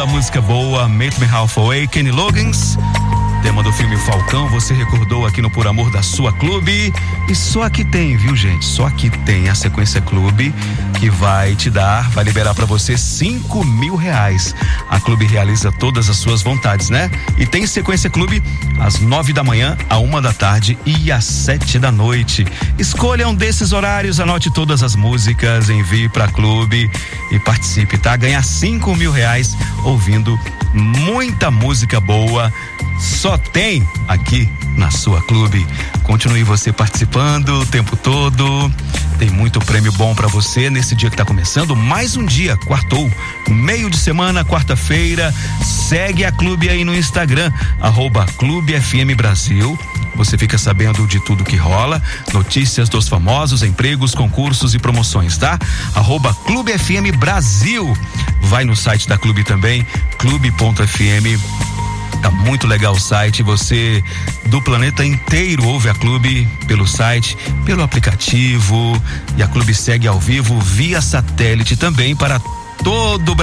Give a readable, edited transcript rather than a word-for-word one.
Muita música boa, Meet Me Halfway, Kenny Loggins. Tema do filme Falcão, você recordou aqui no Por Amor da Sua Clube. E só aqui tem, viu, gente? Só aqui tem a Sequência Clube, que vai liberar pra você R$5.000. A Clube realiza todas as suas vontades, né? E tem Sequência Clube às 9 da manhã, à 1 da tarde e às 7 da noite. Escolha um desses horários, anote todas as músicas, envie pra Clube e participe, tá? Ganhar R$5.000 ouvindo muita música boa. Só tem aqui na sua Clube. Continue você participando o tempo todo. Tem muito prêmio bom pra você nesse dia que tá começando. Mais um dia, quartou, meio de semana, quarta-feira. Segue a Clube aí no Instagram, @Clube FM Brasil. Você fica sabendo de tudo que rola, notícias dos famosos, empregos, concursos e promoções, tá? @Clube FM Brasil. Vai no site da Clube também, clube.fm. Tá muito legal o site, você do planeta inteiro ouve a Clube pelo site, pelo aplicativo, e a Clube segue ao vivo via satélite também para todo o Brasil.